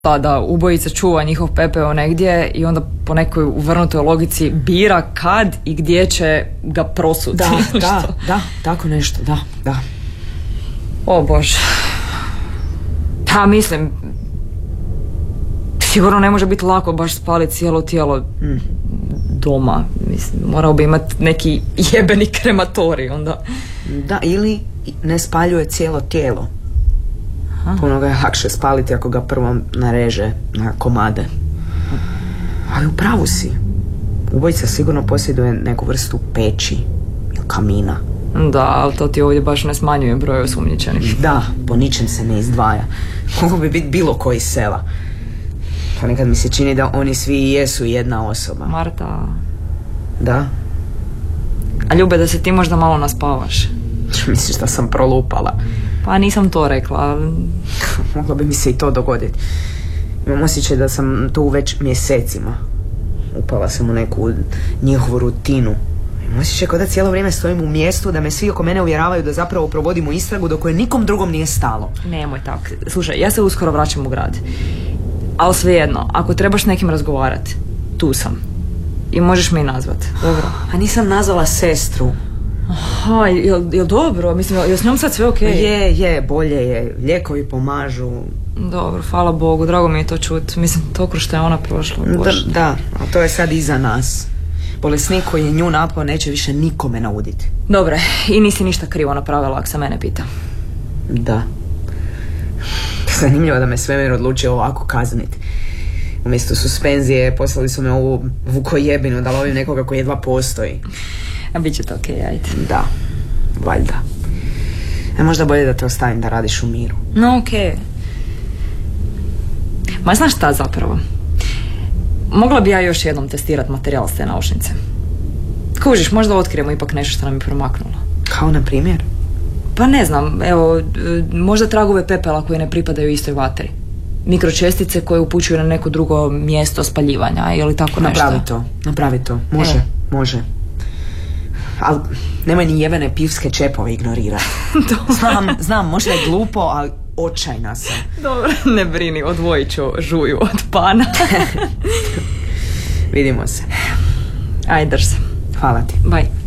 da ubojica čuva njihov pepeo negdje i onda po nekoj uvrnutoj logici bira kad i gdje će ga prosuti. Da, tako nešto, da. O Bože. Pa mislim, sigurno ne može biti lako baš spaliti cijelo tijelo doma. Mislim, morao bi imati neki jebeni krematorij onda. Da, ili ne spaljuje cijelo tijelo. Puno ga je lakše spaliti ako ga prvo nareže na komade. Ali u pravu si. Ubojica sigurno posjeduje neku vrstu peći ili kamina. Da, ali to ti ovdje baš ne smanjuje broj osumnjičenih. Da, po ničem se ne izdvaja. Mogu bi biti bilo koji sela. Pa nekad mi se čini da oni svi i jesu jedna osoba. Marta. Da? A Ljube, da se ti možda malo naspavaš. Misliš da sam prolupala? Pa nisam to rekla. Moglo bi mi se i to dogoditi. Imam osjećaj da sam tu već mjesecima. Upala sam u neku njihovu rutinu. Imam osjećaj kao da cijelo vrijeme stojim u mjestu, da me svi oko mene uvjeravaju da zapravo provodimo istragu do koje nikom drugom nije stalo. Nemoj tako. Slušaj, ja se uskoro vraćam u grad. Ali svejedno, ako trebaš nekim razgovarati, tu sam. I možeš me i nazvat. Dobro. A nisam nazvala sestru. Aha, jel dobro? Mislim, jel s njom sad sve okej? Je, bolje je. Lijekovi pomažu. Dobro, hvala Bogu, drago mi je to čut. Mislim, to kroz što je ona prošla. Da, a to je sad iza nas. Bolesnik koji je nju napao neće više nikome nauditi. Dobre, i nisi ništa krivo napravila, ako se mene pita. Da. Zanimljivo da me svemir odlučio ovako kazniti. Umjesto suspenzije poslali su me ovu vukojebinu da lovim nekoga koji jedva postoji. A bit će to okej, ajde. Da, valjda. Možda bolje da te ostavim da radiš u miru. No, okej. Ma znaš šta zapravo? Mogla bi ja još jednom testirati materijal s te naušnice. Kužiš, možda otkrijemo ipak nešto što nam je promaknulo. Kao na primjer? Pa ne znam, evo, možda tragove pepela koji ne pripadaju istoj vatri. Mikročestice koje upućuju na neko drugo mjesto spaljivanja ili tako nešto. Napravi to. Može. Ali nemoj ni jebene pivske čepove ignorirati. Znam, možda je glupo, ali očajna sam. Dobro, ne brini, odvojit ću žuju od pana. Vidimo se. Ajde, drž se. Hvala ti. Bye.